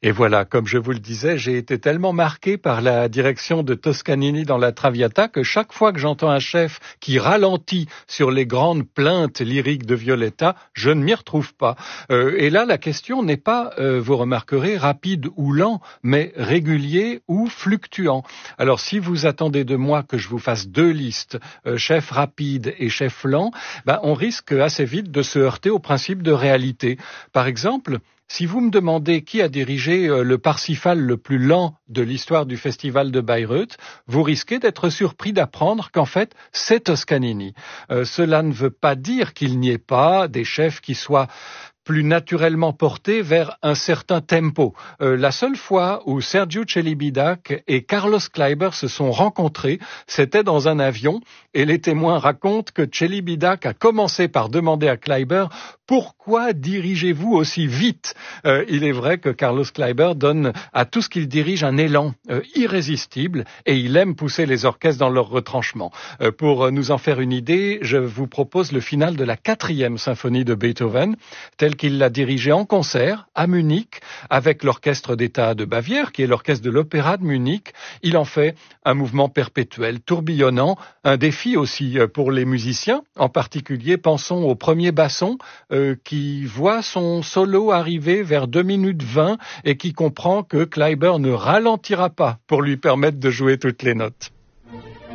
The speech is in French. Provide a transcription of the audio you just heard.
Et voilà, comme je vous le disais, j'ai été tellement marqué par la direction de Toscanini dans la Traviata que chaque fois que j'entends un chef qui ralentit sur les grandes plaintes lyriques de Violetta, je ne m'y retrouve pas. Et là, la question n'est pas, vous remarquerez, rapide ou lent, mais régulier ou fluctuant. Alors, si vous attendez de moi que je vous fasse deux listes, chef rapide et chef lent, on risque assez vite de se heurter au principe de réalité. Par exemple, si vous me demandez qui a dirigé le Parsifal le plus lent de l'histoire du festival de Bayreuth, vous risquez d'être surpris d'apprendre qu'en fait, c'est Toscanini. Cela ne veut pas dire qu'il n'y ait pas des chefs qui soient plus naturellement portés vers un certain tempo. La seule fois où Sergiu Celibidache et Carlos Kleiber se sont rencontrés, c'était dans un avion, et les témoins racontent que Celibidache a commencé par demander à Kleiber « Pourquoi dirigez-vous aussi vite ?» Il est vrai que Carlos Kleiber donne à tout ce qu'il dirige un élan irrésistible, et il aime pousser les orchestres dans leur retranchement. Pour nous en faire une idée, je vous propose le final de la 4e symphonie de Beethoven, tel qu'il l'a dirigé en concert à Munich avec l'orchestre d'État de Bavière, qui est l'orchestre de l'Opéra de Munich. Il en fait un mouvement perpétuel, tourbillonnant, un défi aussi pour les musiciens. En particulier, pensons au premier basson qui voit son solo arriver vers 2 minutes 20 et qui comprend que Kleiber ne ralentira pas pour lui permettre de jouer toutes les notes.